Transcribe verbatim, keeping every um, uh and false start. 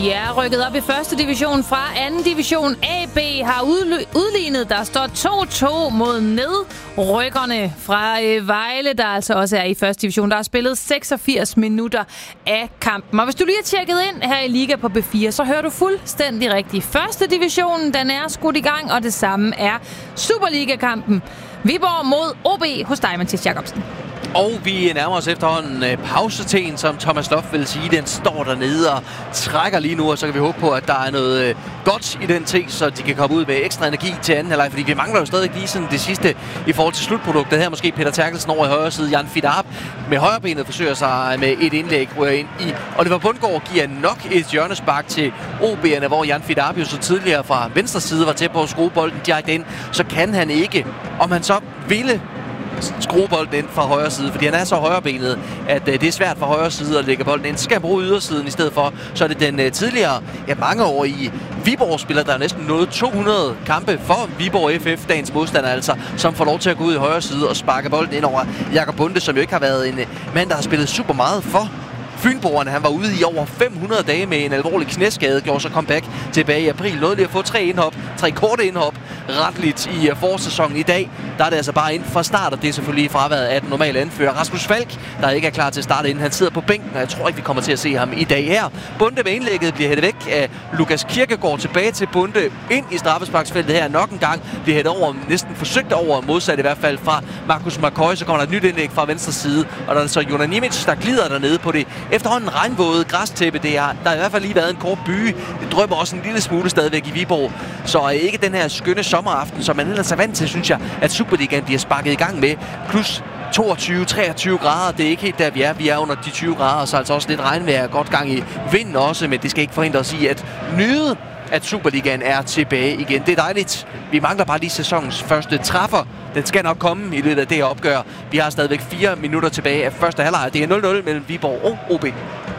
De er rykket op i første division fra anden division. A B har udlignet. Der står to to mod nedrykkerne fra Vejle, der altså også er i første division. Der er spillet seksogfirs minutter af kampen. Og hvis du lige har tjekket ind her i Liga på B fire, så hører du fuldstændig rigtigt. Første divisionen, den er skudt i gang, og det samme er Superliga-kampen. Viborg mod O B hos dig, Mathias Jacobsen. Og vi nærmer os efterhånden pauseteen, som Thomas Loft vil sige. Den står dernede og trækker lige nu, og så kan vi håbe på, at der er noget godt i den te, så de kan komme ud med ekstra energi til anden halvleg, fordi vi mangler jo stadig lige sådan det sidste i forhold til slutproduktet her. Måske Peter Terkelsen over i højre side, Jan Fidarp med højrebenet forsøger sig med et indlæg, rører ind i. Oliver Bundgaard giver nok et hjørnespark til O B'erne, hvor Jan Fidarp jo så tidligere fra venstre side var tæt på at skrue bolden direkte ind. Så kan han ikke, om han så ville skrue bolden ind fra højre side, fordi han er så højrebenet, at uh, det er svært fra højre side at lægge bolden ind. Så skal han bruge ydersiden i stedet for. Så er det den uh, tidligere, ja, mange år i Viborg-spiller, der er næsten nået to hundrede kampe for Viborg F F, dagens modstander altså, som får lov til at gå ud i højre side og sparke bolden ind over Jakob Bunde, som jo ikke har været en uh, mand, der har spillet super meget for Fynboerne. Han var ude i over fem hundrede dage med en alvorlig knæskade, gjorde så comeback tilbage i april. Nåede lige at få tre indhop, tre korte indhop retligt i uh, forsæsonen. I dag, der er det altså bare ind fra start, og det er selvfølgelig fraværet af den normale anfører Rasmus Falk, der ikke er klar til at starte inden. Han sidder på bænken, og jeg tror ikke, vi kommer til at se ham i dag her. Bunde med indlægget bliver hættet væk af Lukas Kirkegaard, tilbage til Bunde ind i straffesparksfeltet her nok en gang. Bliver hættet over, næsten forsøgt over, modsat i hvert fald fra Markus McCoy. Så kommer der et nyt indlæg fra venstre side, og der er så Jonas Nimic, der glider dernede på det efterhånden regnvåde græstæppe. Det er, der har i hvert fald lige været en kort byge. Det drømmer også en lille smule stadigvæk i Viborg. Så ikke den her skønne sommeraften, som man ellers er vant til, synes jeg, at Superligaen bliver sparket i gang med. Plus toogtyve til treogtyve grader. Det er ikke helt der, vi er. Vi er under de tyve grader, så altså også lidt regnvejr, godt gang i vinden også, men det skal ikke forhindre os i at nyde, at Superligaen er tilbage igen. Det er dejligt. Vi mangler bare lige sæsonens første træffer. Den skal nok komme i løbet af det her opgør. Vi har stadigvæk fire minutter tilbage af første halvleg. Det er nul nul mellem Viborg og O B.